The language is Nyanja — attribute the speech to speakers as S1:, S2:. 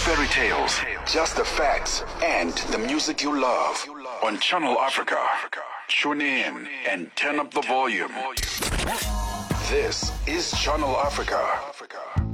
S1: fairy tales, just the facts and the music you love. On Channel Africa, tune in and turn up the volume. This is Channel Africa.